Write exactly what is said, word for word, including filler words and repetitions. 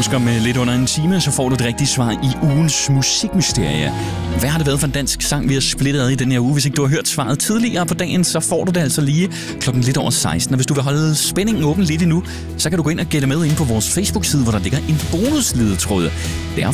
Husk om lidt under en time, så får du et rigtigt svar i ugens musikmysterie. Hvad har det været for en dansk sang, vi har splittet ad i den her uge? Hvis ikke du har hørt svaret tidligere på dagen, så får du det altså lige klokken lidt over seksten. Og hvis du vil holde spændingen åben lidt endnu, så kan du gå ind og gætte med ind på vores Facebook-side, hvor der ligger en bonusledetråd. Det er